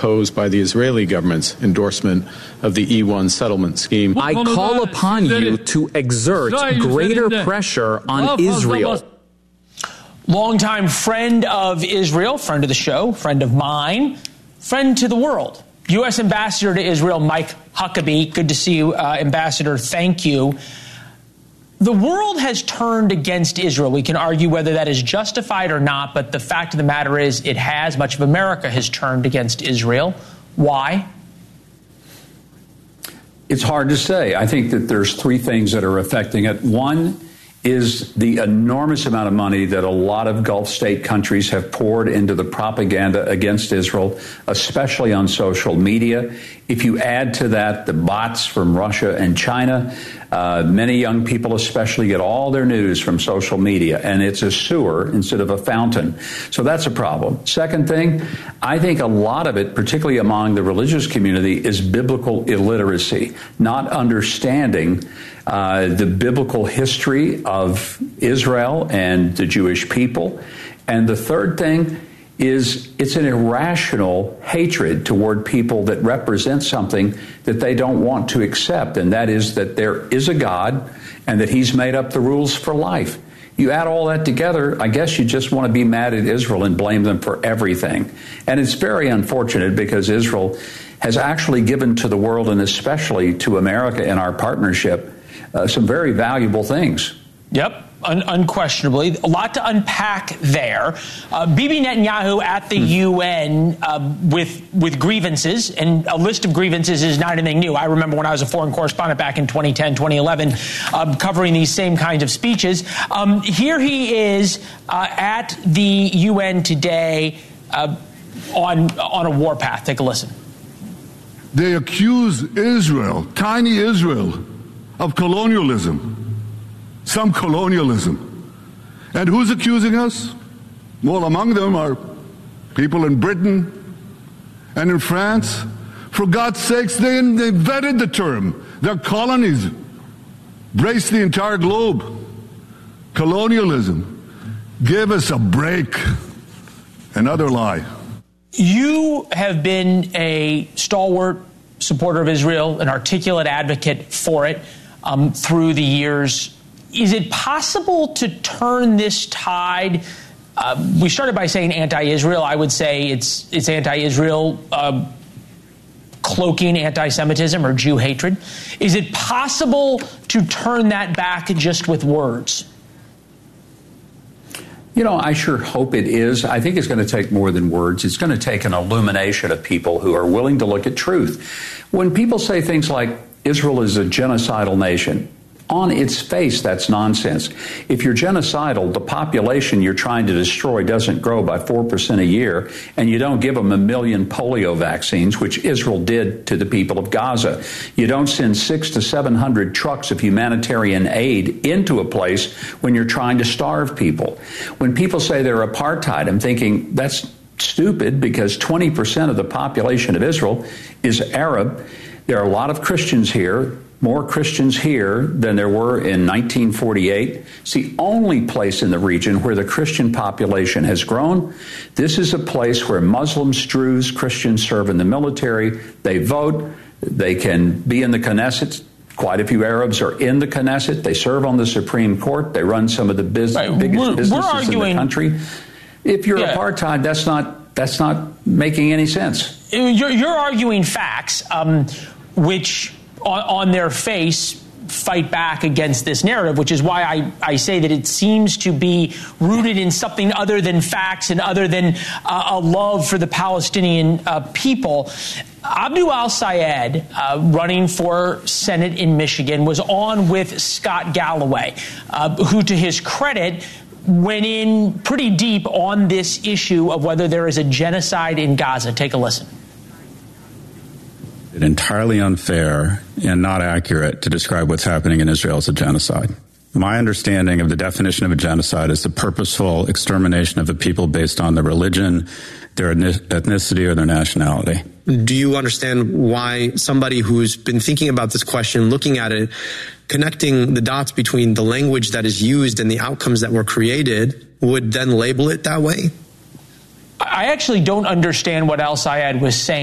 opposed by the Israeli government's endorsement of the E1 settlement scheme. I call upon you to exert greater pressure on Israel. Longtime friend of Israel, friend of the show, friend of mine, friend to the world. U.S. Ambassador to Israel, Mike Huckabee. Good to see you, Ambassador. Thank you. The world has turned against Israel. We can argue whether that is justified or not, but the fact of the matter is it has. Much of America has turned against Israel. Why? It's hard to say. I think that there's three things that are affecting it. One is the enormous amount of money that a lot of Gulf state countries have poured into the propaganda against Israel, especially on social media. If you add to that the bots from Russia and China, many young people especially get all their news from social media, and it's a sewer instead of a fountain. So that's a problem. Second thing, I think a lot of it, particularly among the religious community, is biblical illiteracy, not understanding the biblical history of Israel and the Jewish people. And the third thing is it's an irrational hatred toward people that represent something that they don't want to accept, and that is that there is a God and that he's made up the rules for life. You add all that together, I guess you just want to be mad at Israel and blame them for everything. And it's very unfortunate because Israel has actually given to the world, and especially to America in our partnership, some very valuable things. Yep, unquestionably. A lot to unpack there. Bibi Netanyahu at the UN with grievances, and a list of grievances is not anything new. I remember when I was a foreign correspondent back in 2010, 2011, covering these same kinds of speeches. Here he is at the UN today on a warpath. Take a listen. They accuse Israel, tiny Israel, of colonialism, some colonialism. And who's accusing us? Well, among them are people in Britain and in France. For God's sakes, they invented the term. Their colonies embrace the entire globe. Colonialism. Give us a break. Another lie. You have been a stalwart supporter of Israel, an articulate advocate for it through the years. Is it possible to turn this tide? We started by saying anti-Israel. I would say it's anti-Israel cloaking anti-Semitism or Jew hatred. Is it possible to turn that back just with words? You know, I sure hope it is. I think it's going to take more than words. It's going to take an illumination of people who are willing to look at truth. When people say things like Israel is a genocidal nation, on its face, that's nonsense. If you're genocidal, the population you're trying to destroy doesn't grow by 4% a year, and you don't give them 1 million polio vaccines, which Israel did to the people of Gaza. You don't send 600 to 700 trucks of humanitarian aid into a place when you're trying to starve people. When people say they're apartheid, I'm thinking that's stupid because 20% of the population of Israel is Arab. There are a lot of Christians here. More Christians here than there were in 1948. It's the only place in the region where the Christian population has grown. This is a place where Muslims, Druze, Christians serve in the military. They vote. They can be in the Knesset. Quite a few Arabs are in the Knesset. They serve on the Supreme Court. They run some of the biggest businesses in the country. If you're apartheid, that's not making any sense. You're arguing facts, which on their face fight back against this narrative, which is why I say that it seems to be rooted in something other than facts and other than a love for the Palestinian people. Abdul al-Sayed, running for Senate in Michigan, was on with Scott Galloway, who, to his credit, went in pretty deep on this issue of whether there is a genocide in Gaza. Take a listen. Entirely unfair and not accurate to describe what's happening in Israel as a genocide. My understanding of the definition of a genocide is the purposeful extermination of a people based on their religion, their ethnicity, or their nationality. Do you understand why somebody who's been thinking about this question, looking at it, connecting the dots between the language that is used and the outcomes that were created, would then label it that way? I actually don't understand what al-Sayed was saying.